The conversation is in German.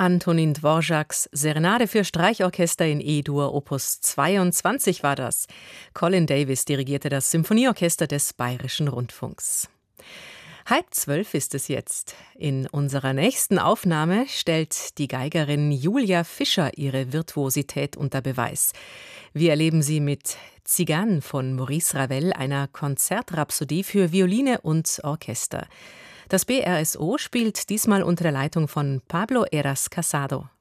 Antonin Dvořáks Serenade für Streichorchester in E-Dur Opus 22 war das. Colin Davis dirigierte das Symphonieorchester des Bayerischen Rundfunks. 11:30 ist es jetzt. In unserer nächsten Aufnahme stellt die Geigerin Julia Fischer ihre Virtuosität unter Beweis. Wir erleben sie mit Tzigane von Maurice Ravel, einer Konzertrhapsodie für Violine und Orchester. Das BRSO spielt diesmal unter der Leitung von Pablo Heras Casado.